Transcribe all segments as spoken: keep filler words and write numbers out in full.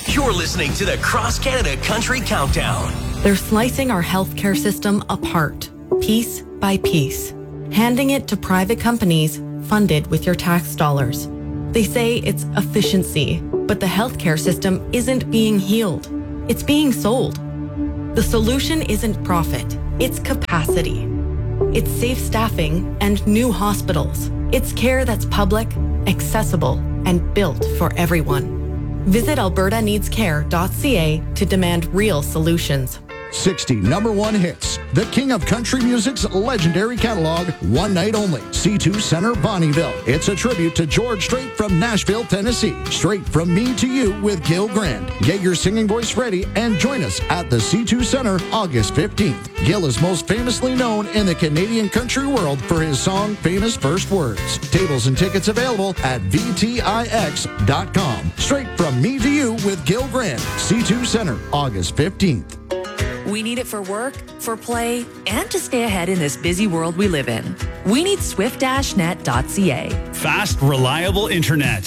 You're listening to the Cross Canada Country Countdown. They're slicing our healthcare system apart, piece by piece, handing it to private companies funded with your tax dollars. They say it's efficiency, but the healthcare system isn't being healed. It's being sold. The solution isn't profit, it's capacity. It's safe staffing and new hospitals. It's care that's public, accessible, and built for everyone. Visit alberta needs care dot c a to demand real solutions. sixty number one hits. The king of country music's legendary catalog, one night only. C two Center, Bonnieville. It's a tribute to George Strait from Nashville, Tennessee. Straight from me to you with Gil Grant. Get your singing voice ready and join us at the C two Center August fifteenth. Gil is most famously known in the Canadian country world for his song Famous First Words. Tables and tickets available at v t i x dot com. Straight from me to you with Gil Grant. C two Center, August fifteenth. We need it for work, for play, and to stay ahead in this busy world we live in. We need swift dash net dot c a. Fast, reliable internet.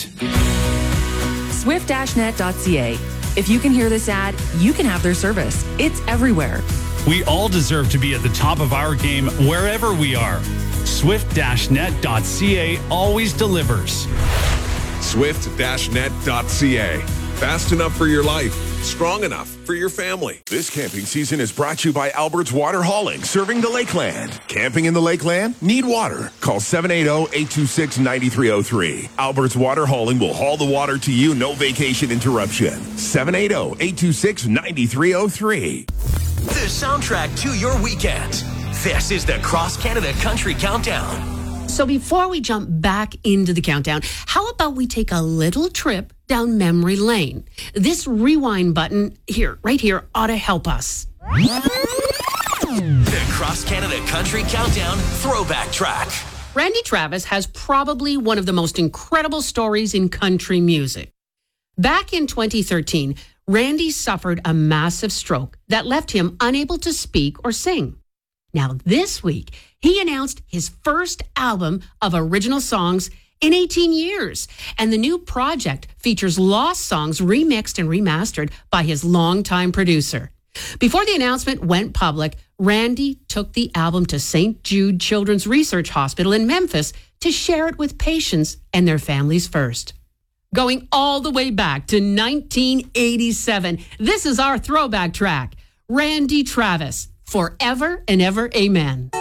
swift dash net dot c a. If you can hear this ad, you can have their service. It's everywhere. We all deserve to be at the top of our game wherever we are. swift dash net dot c a always delivers. swift dash net dot c a. Fast enough for your life, strong enough for your family. This camping season is brought to you by Albert's Water Hauling, serving the Lakeland. Camping in the Lakeland? Need water? Call seven eight zero, eight two six, nine three zero three. Albert's Water Hauling will haul the water to you, no vacation interruption. seven eight zero, eight two six, nine three zero three. The soundtrack to your weekend. This is the Cross Canada Country Countdown. So before we jump back into the countdown, how about we take a little trip down memory lane? This rewind button here, right here, ought to help us. The Cross Canada Country Countdown throwback track. Randy Travis has probably one of the most incredible stories in country music. Back in twenty thirteen, Randy suffered a massive stroke that left him unable to speak or sing. Now this week, he announced his first album of original songs in eighteen years. And the new project features lost songs remixed and remastered by his longtime producer. Before the announcement went public, Randy took the album to Saint Jude Children's Research Hospital in Memphis to share it with patients and their families first. Going all the way back to nineteen eighty-seven, this is our throwback track, Randy Travis, Forever and Ever, Amen.